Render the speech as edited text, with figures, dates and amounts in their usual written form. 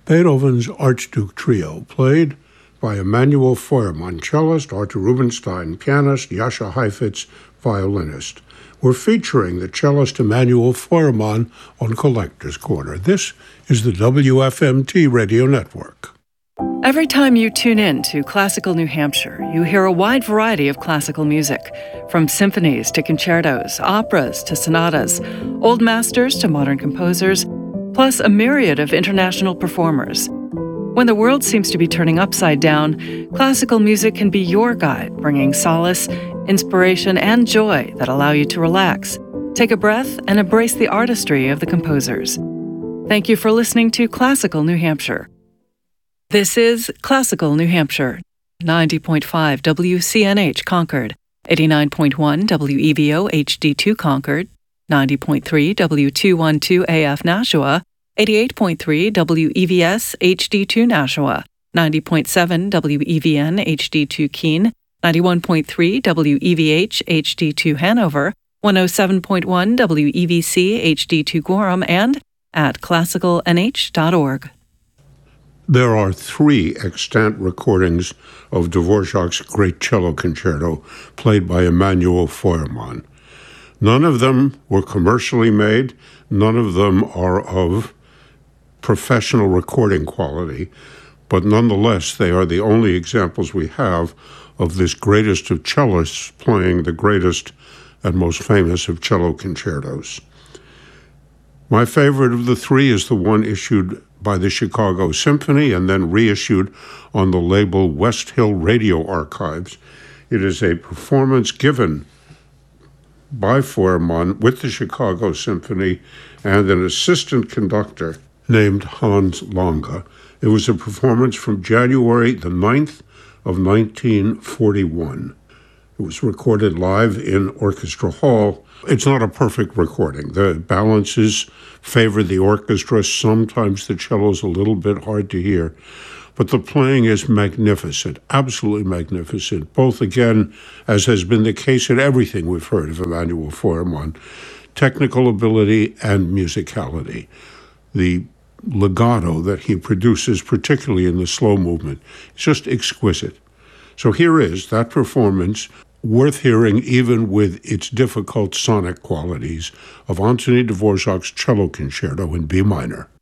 Beethoven's Archduke Trio, played by Emanuel Feuermann, cellist, Arthur Rubinstein, pianist, Jascha Heifetz, violinist. We're featuring the cellist Emanuel Feuermann on Collector's Corner. This is the WFMT Radio Network. Every time you tune in to Classical New Hampshire, you hear a wide variety of classical music, from symphonies to concertos, operas to sonatas, old masters to modern composers, plus a myriad of international performers. When the world seems to be turning upside down, classical music can be your guide, bringing solace, inspiration, and joy that allow you to relax, take a breath, and embrace the artistry of the composers. Thank you for listening to Classical New Hampshire. This is Classical New Hampshire, 90.5 WCNH Concord, 89.1 WEVO HD2 Concord, 90.3 W212 AF Nashua, 88.3 WEVS HD2 Nashua, 90.7 WEVN HD2 Keene, 91.3 WEVH HD2 Hanover, 107.1 WEVC HD2 Gorham, and at classicalnh.org. There are 3 extant recordings of Dvorak's Great Cello Concerto played by Emanuel Feuermann. None of them were commercially made. None of them are of professional recording quality, but nonetheless, they are the only examples we have of this greatest of cellists playing the greatest and most famous of cello concertos. My favorite of the 3 is the one issued by the Chicago Symphony and then reissued on the label West Hill Radio Archives. It is a performance given by Feuermann with the Chicago Symphony and an assistant conductor named Hans Lange. It was a performance from January the 9th of 1941. It was recorded live in Orchestra Hall. It's not a perfect recording. The balances favor the orchestra. Sometimes the cello's a little bit hard to hear. But the playing is magnificent, absolutely magnificent, both, again, as has been the case in everything we've heard of Emanuel Feuermann, technical ability and musicality. The legato that he produces, particularly in the slow movement, is just exquisite. So here is that performance, worth hearing even with its difficult sonic qualities, of Anthony Dvorak's Cello Concerto in B minor.